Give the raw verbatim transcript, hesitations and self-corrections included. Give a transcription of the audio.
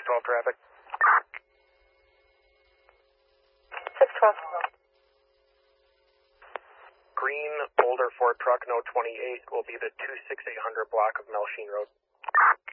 twelve traffic. six twelve. Green older Ford truck, no twenty-eight, will be the two six eight hundred block of Melchine Road.